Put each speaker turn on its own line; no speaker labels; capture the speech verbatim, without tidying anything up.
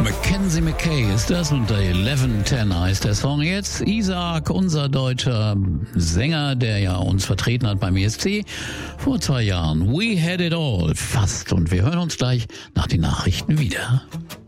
Mackenzie McKay ist das und elf zehn heißt der Song jetzt. Isaac, unser deutscher Sänger, der ja uns vertreten hat beim E S C vor zwei Jahren. We had it all, fast. Und wir hören uns gleich nach den Nachrichten wieder.